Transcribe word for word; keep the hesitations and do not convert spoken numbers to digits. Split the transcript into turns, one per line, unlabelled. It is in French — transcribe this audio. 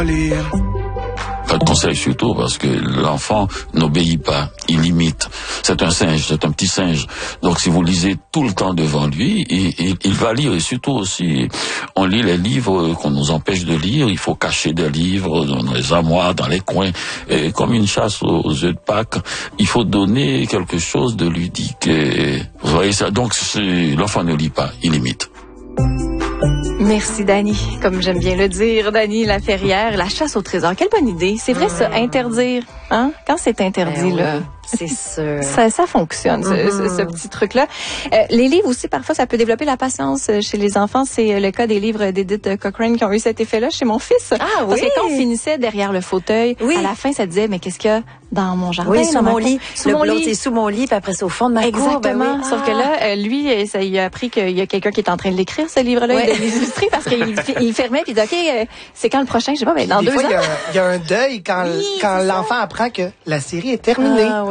Pas de conseil surtout parce que l'enfant n'obéit pas, il imite. C'est un singe, c'est un petit singe. Donc si vous lisez tout le temps devant lui, il, il, il va lire. Et surtout aussi, on lit les livres qu'on nous empêche de lire. Il faut cacher des livres dans les armoires, dans les coins. Et comme une chasse aux, aux œufs de Pâques, il faut donner quelque chose de ludique. Et, vous voyez ça. Donc l'enfant ne lit pas, il imite.
Merci, Dany. Comme j'aime bien le dire, Dany Laferrière, la chasse au trésor. Quelle bonne idée. C'est vrai, ça, interdire. Hein? Quand c'est interdit,
ben
là.
Oui, c'est sûr.
Ça, ça fonctionne, mm-hmm. ce, ce, ce petit truc-là. Euh, les livres aussi, parfois, ça peut développer la patience chez les enfants. C'est le cas des livres d'Edith Cochrane qui ont eu cet effet-là chez mon fils.
Ah oui?
Parce que quand on finissait derrière le fauteuil,
oui.
à la fin, ça disait, mais qu'est-ce qu'il y a dans mon jardin?
Oui, sous mon lit.
Sous
le
mon
l'autre
lit.
est sous mon lit, puis après, c'est au fond de ma
Exactement.
cour. Ben oui.
Sauf
ah.
que là, euh, lui, ça, il a appris qu'il y a quelqu'un qui est en train de l'écrire, ce livre-là,
ouais.
et de l'illustrer, parce qu'il il fermait, puis il dit, OK, euh, c'est quand le prochain? Je sais pas, mais dans
des
deux
fois,
ans.
Il y, y a un deuil quand,
oui,
quand l'enfant apprend que la série est terminée.
Ah,